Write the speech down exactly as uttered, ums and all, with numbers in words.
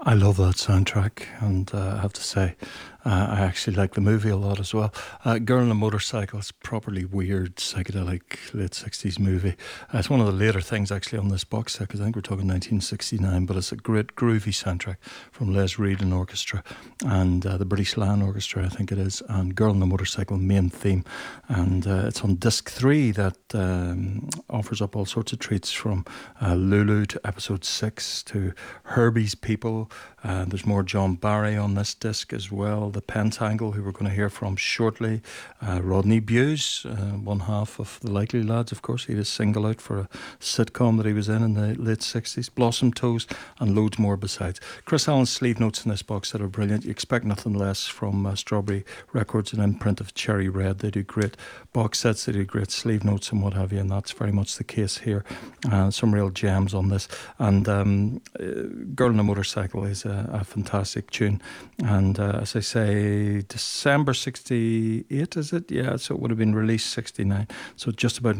I love that soundtrack, and uh, I have to say, uh, I actually like the movie a lot as well. Uh, Girl on a Motorcycle is properly weird, psychedelic, late sixties movie. Uh, it's one of the later things actually on this box set, because I think we're talking nineteen sixty-nine, but it's a great groovy soundtrack from Les Reed and Orchestra and uh, the British Land Orchestra, I think it is, and Girl on the Motorcycle main theme. And uh, it's on disc three that um, offers up all sorts of treats from uh, Lulu to episode six to Herbie's People. Uh, there's more John Barry on this disc as well. The Pentangle, who we're going to hear from shortly. Uh, Rodney Bewes, uh, one half of the Likely Lads, of course. He had a single out for a sitcom that he was in in the late sixties. Blossom Toes, and loads more besides. Chris Allen's sleeve notes in this box that are brilliant. You expect nothing less from uh, Strawberry Records, an imprint of Cherry Red. They do great box sets, they do great sleeve notes and what have you, and that's very much the case here. Uh, some real gems on this. And um, uh, Girl on a Motorcycle is a, a fantastic tune. And uh, as I say, December sixty-eight, is it? Yeah, so it would have been released sixty-nine. So just about